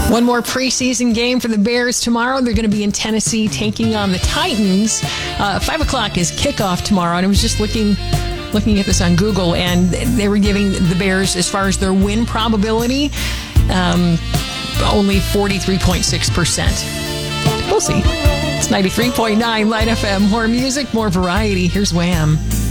One more preseason game for the Bears tomorrow. They're going to be in Tennessee taking on the Titans. 5 o'clock is kickoff tomorrow. And I was just looking at this on Google, and they were giving the Bears, as far as their win probability, only 43.6%. We'll see. It's 93.9 Light FM. More music, more variety. Here's Wham!